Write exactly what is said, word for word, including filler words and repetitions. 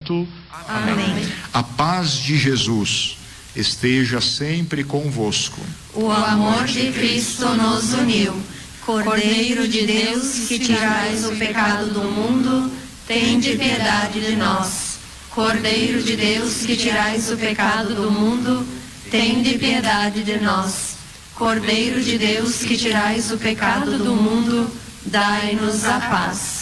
Santo. Amém. A paz de Jesus esteja sempre convosco. O amor de Cristo nos uniu. Cordeiro de Deus, que tirais o pecado do mundo, tende piedade de nós. Cordeiro de Deus, que tirais o pecado do mundo, tende piedade de nós. Cordeiro de Deus, que tirais o pecado do mundo, dai-nos a paz.